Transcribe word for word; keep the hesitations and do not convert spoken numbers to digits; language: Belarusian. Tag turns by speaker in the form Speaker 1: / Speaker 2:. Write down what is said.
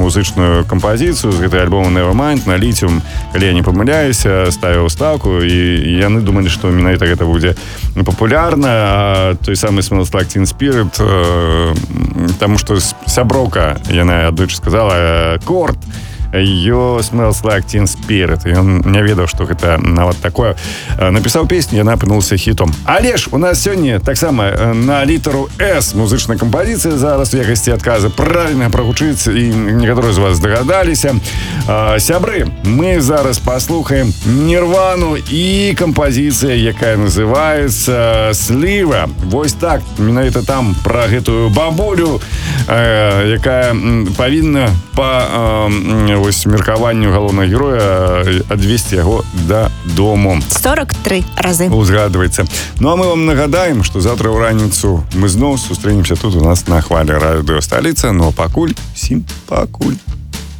Speaker 1: музычную кампазіцыю з гэтай альбома Nevermind на Lithium, калі я не памыляюся, ставіў ставку, і яны думалі, што менавіта гэта будзе папулярна, а той самы Smells Like Teen Spirit, таму што сяброўка, яна аднойчы сказала, Корт, «You smells like Teen Spirit». Ён не ведаў, што гэта нават такое. Напісаў песню, яна апынулася хітом. Але ж у нас сёння таксама на літару «С» музычная кампазіцыя зараз в якасці адказа правільна прагучыць, і некаторыя з вас здагадаліся. Сябры, мы зараз паслухаем Нірвану і кампазіцыя, якая называецца «Сліва». Вось так, менавіта там пра гэтую бабулю, якая павінна па вось меркаванню галоўнага героя адвесці яго дадому.
Speaker 2: сорок три разы.
Speaker 1: Узгадваецца. Ну, а мы вам нагадаем, што заўтра ў раніцу мы зноў сустрэнемся тут у нас на хвалі радыё Сталіца. Ну, а пакуль, всім пакуль.